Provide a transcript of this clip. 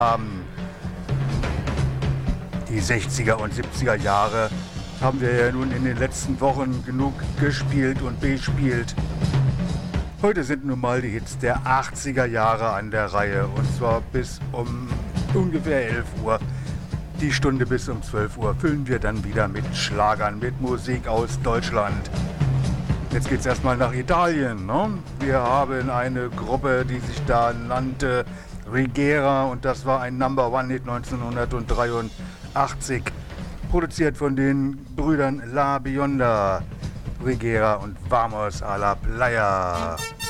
Die 60er und 70er Jahre haben wir ja nun in den letzten Wochen genug gespielt und bespielt. Heute sind nun mal die Hits der 80er Jahre an der Reihe, und zwar bis um ungefähr 11 Uhr. Die Stunde bis um 12 Uhr füllen wir dann wieder mit Schlagern, mit Musik aus Deutschland. Jetzt geht's erstmal nach Italien, ne? Wir haben eine Gruppe, die sich da nannte Rigera, und das war ein Number-One-Hit 1983, produziert von den Brüdern La Bionda, Rigera und Vamos a la Playa.